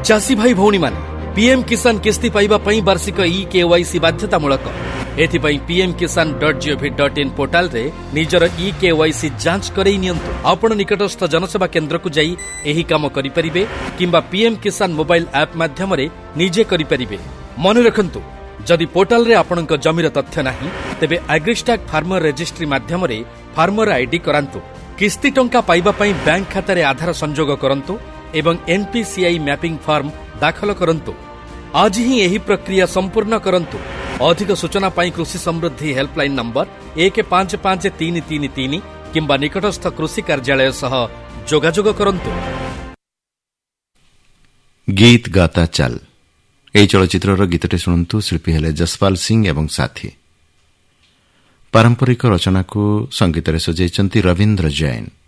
चाषी भाई भौणी माने पीएम किसान किस्ती पाइबा पई वार्षिक केवाईसी बाध्यतामूलक एथिपाई pmkisan.gov.in पोर्टाल रे निजर केवाईसी जांच करई नियंतु। आपण निकटस्थ जनसेवा केंद्र को जाई एही काम करि परिबे किंबा पीएम किसान मोबाइल ऐप माध्यम रे निजे करि परिबे। मन रखंतु जदि पोर्टाल रे आपणक जमीर तथ्य नाही तेबे एग्रीस्टैक फार्मर रजिस्ट्री माध्यम रे फार्मर आईडी करांतु। किस्ती टंका पाइबा पई बैंक खाता रे आधार संजोग करंतु एवं एनपीसीआई मैपिंग फॉर्म दाखल करंतु। आज ही एही प्रक्रिया संपूर्ण करंतु। अधिक सूचना पाई कृषि समृद्धि हेल्पलाइन नंबर 155333 किंबा निकटस्थ कृषि कार्यालय सह जोगाजोग करंतु। गीत गाता चल এই চলচ্চিত্রর গীতটি শুଣନ୍ତୁ ଶିଳ୍ପୀ ହେଲେ ଯଶପାଲ ସିଂ ଏବଂ ସାଥୀ। ପାରମ୍ପରିକ ରଚନାକୁ ସଙ୍ଗୀତରେ ସଜାଇଛନ୍ତି ରବୀନ୍ଦ୍ର ଜୈନ।